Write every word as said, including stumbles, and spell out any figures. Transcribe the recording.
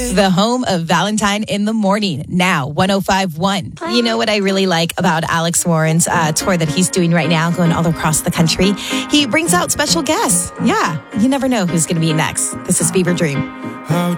The home of Valentine in the Morning, now one oh five point one. You know what I really like about Alex Warren's uh, tour that he's doing right now, going all across the country? He brings out special guests. Yeah, you never know who's going to be next. This is Fever Dream. How